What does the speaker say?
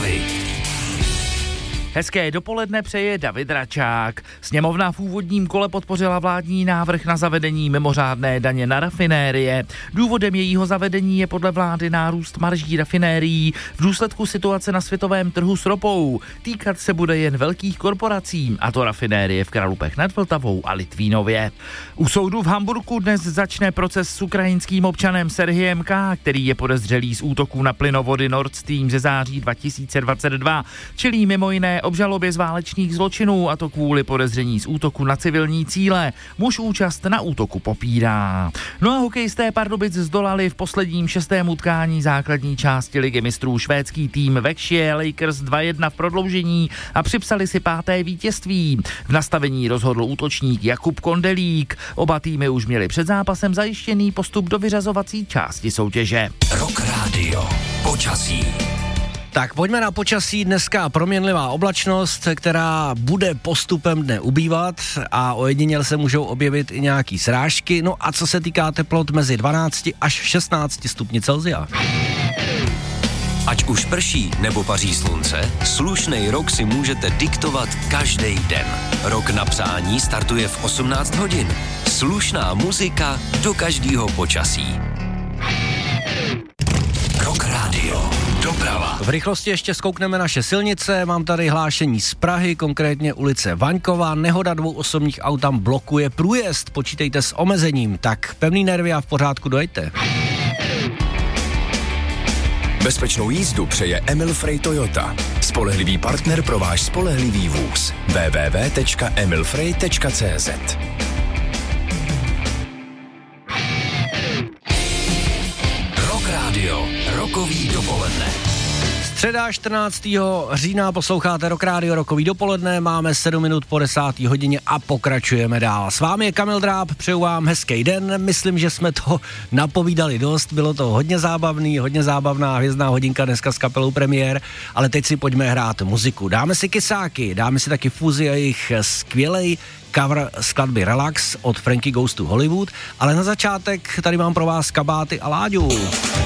Prahy. Hezké dopoledne přeje David Račák. Sněmovna v úvodním kole podpořila vládní návrh na zavedení mimořádné daně na rafinérie. Důvodem jejího zavedení je podle vlády nárůst marží rafinérií v důsledku situace na světovém trhu s ropou. Týkat se bude jen velkých korporací, a to rafinérie v Kralupech nad Vltavou a Litvínově. U soudu v Hamburku dnes začne proces s ukrajinským občanem Serhijem K., který je podezřelý z útoků na plynovody Nord Stream ze září 2022. Čelí mimo jiné obžalobě z válečných zločinů, a to kvůli podezření z útoku na civilní cíle. Muž účast na útoku popírá. No a hokejisté Pardubic zdolali v posledním 6. utkání základní části ligy mistrů švédský tým Växjö Lakers 2-1 v prodloužení a připsali si 5. vítězství. V nastavení rozhodl útočník Jakub Kondelík. Oba týmy už měli před zápasem zajištěný postup do vyřazovací části soutěže. Rock Radio. Počasí. Tak pojďme na počasí. Dneska proměnlivá oblačnost, která bude postupem dne ubývat a ojediněl se můžou objevit i nějaký srážky. No a co se týká teplot mezi 12 až 16 stupni Celsia. Ať už prší nebo paří slunce, slušnej rok si můžete diktovat každý den. Rok na přání startuje v 18 hodin. Slušná muzika do každého počasí. Rock Radio. Doprava. V rychlosti ještě zkoukneme naše silnice. Mám tady hlášení z Prahy, konkrétně ulice Vaňková. Nehoda 2 osobních aut tam blokuje průjezd. Počítejte s omezením. Tak pevný nervy a v pořádku dojďte. Bezpečnou jízdu přeje Emil Frey Toyota. Spolehlivý partner pro váš spolehlivý vůz. www.emilfrey.cz. Rock Radio. Rokový dopoledne. Středa 14. října posloucháte Rock Radio Rokový dopoledne, máme 7 minut po 10. hodině a pokračujeme dál. S vámi je Kamil Dráb, přeju vám hezký den, myslím, že jsme to napovídali dost, bylo to hodně zábavný, hodně zábavná hvězdná hodinka dneska s kapelou Premiér, ale teď si pojďme hrát muziku. Dáme si Kysáky, dáme si taky Fúzi a jejich skvělej cover skladby Relax od Frankie Goes to Hollywood, ale na začátek tady mám pro vás Kabáty a Láďu.